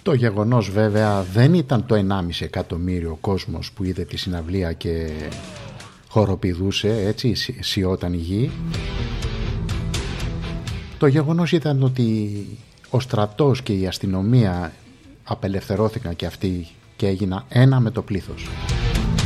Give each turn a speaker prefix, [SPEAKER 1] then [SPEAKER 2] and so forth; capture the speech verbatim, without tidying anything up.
[SPEAKER 1] Το γεγονός βέβαια δεν ήταν το ενάμιση εκατομμύριο κόσμος που είδε τη συναυλία και χοροπηδούσε, έτσι, σιώταν η γη. Το γεγονός ήταν ότι ο στρατός και η αστυνομία απελευθερώθηκαν και αυτοί και έγιναν ένα με το πλήθος.